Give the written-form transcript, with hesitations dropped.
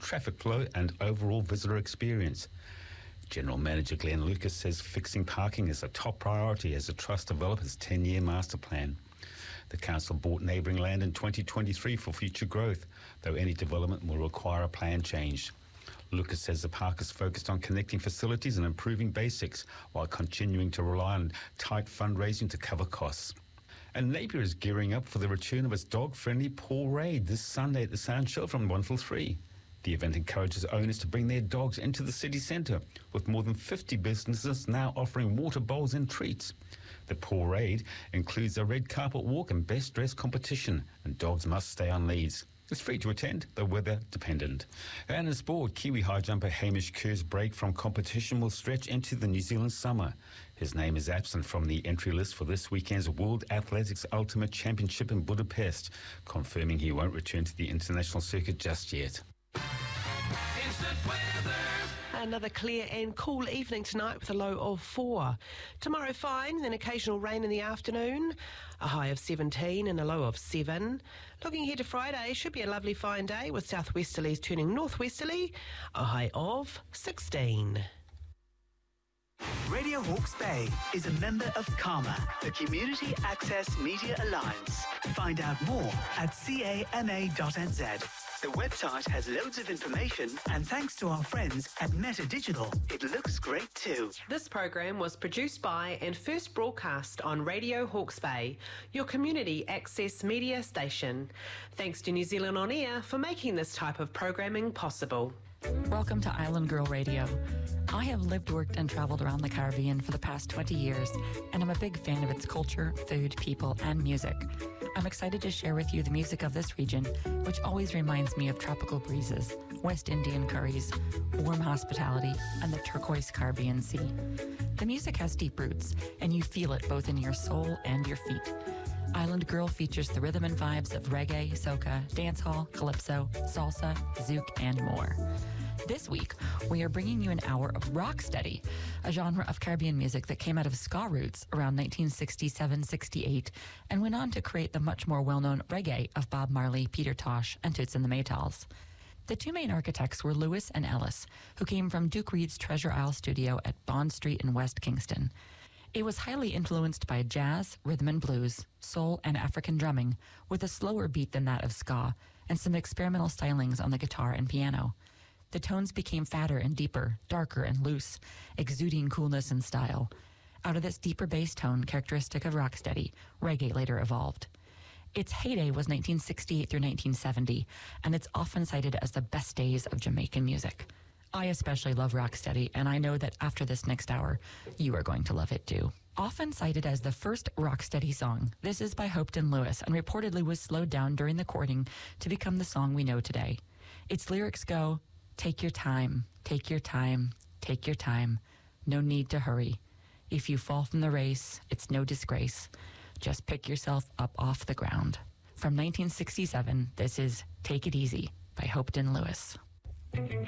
traffic flow and overall visitor experience. General Manager Glenn Lucas says fixing parking is a top priority as the Trust develops its 10-year master plan. The council bought neighbouring land in 2023 for future growth, though any development will require a plan change. Lucas says the park is focused on connecting facilities and improving basics while continuing to rely on tight fundraising to cover costs. And Napier is gearing up for the return of its dog-friendly Paw Raid this Sunday at the Sound Show from 1 till 3. The event encourages owners to bring their dogs into the city centre, with more than 50 businesses now offering water bowls and treats. The Paw Raid includes a red carpet walk and best dressed competition, and dogs must stay on leads. It's free to attend, though weather dependent. And in sport, Kiwi high jumper Hamish Kerr's break from competition will stretch into the New Zealand summer. His name is absent from the entry list for this weekend's World Athletics Ultimate Championship in Budapest, confirming he won't return to the international circuit just yet. Instant weather. Another clear and cool evening tonight with a low of 4. Tomorrow fine, then occasional rain in the afternoon. A high of 17 and a low of 7. Looking ahead to Friday, should be a lovely fine day with southwesterlies turning northwesterly. A high of 16. Radio Hawke's Bay is a member of CAMA, the Community Access Media Alliance. Find out more at cama.nz. The website has loads of information, and thanks to our friends at Meta Digital, it looks great too. This program was produced by and first broadcast on Radio Hawke's Bay, your community access media station. Thanks to New Zealand On Air for making this type of programming possible. Welcome to Island Girl Radio. I have lived, worked and travelled around the Caribbean for the past 20 years, and I'm a big fan of its culture, food, people and music. I'm excited to share with you the music of this region, which always reminds me of tropical breezes, West Indian curries, warm hospitality, and the turquoise Caribbean Sea. The music has deep roots, and you feel it both in your soul and your feet. Island Girl features the rhythm and vibes of reggae, soca, dancehall, calypso, salsa, zouk, and more. This week, we are bringing you an hour of rocksteady, a genre of Caribbean music that came out of ska roots around 1967-68 and went on to create the much more well-known reggae of Bob Marley, Peter Tosh, and Toots and the Maytals. The two main architects were Lewis and Ellis, who came from Duke Reid's Treasure Isle studio at Bond Street in West Kingston. It was highly influenced by jazz, rhythm and blues, soul, and African drumming, with a slower beat than that of ska, and some experimental stylings on the guitar and piano. The tones became fatter and deeper, darker and loose, exuding coolness and style. Out of this deeper bass tone, characteristic of rocksteady, reggae later evolved. Its heyday was 1968 through 1970, and it's often cited as the best days of Jamaican music. I especially love rocksteady, and I know that after this next hour, you are going to love it too. Often cited as the first rocksteady song, this is by Hopton Lewis and reportedly was slowed down during the recording to become the song we know today. Its lyrics go, "Take your time, take your time, take your time. No need to hurry. If you fall from the race, it's no disgrace. Just pick yourself up off the ground." From 1967, this is Take It Easy by Hopton Lewis.